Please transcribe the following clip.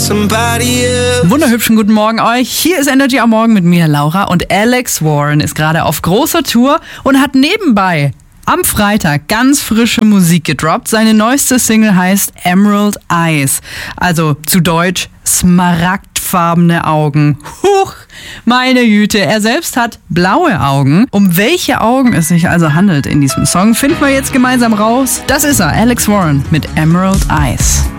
somebody else. Wunderhübschen guten Morgen euch. Hier ist Energy am Morgen mit mir, Laura. Und Alex Warren ist gerade auf großer Tour und hat nebenbei am Freitag ganz frische Musik gedroppt. Seine neueste Single heißt Emerald Eyes. Also zu Deutsch smaragdfarbene Augen. Huch, meine Güte. Er selbst hat blaue Augen. Um welche Augen es sich also handelt in diesem Song, finden wir jetzt gemeinsam raus. Das ist er, Alex Warren mit Emerald Eyes.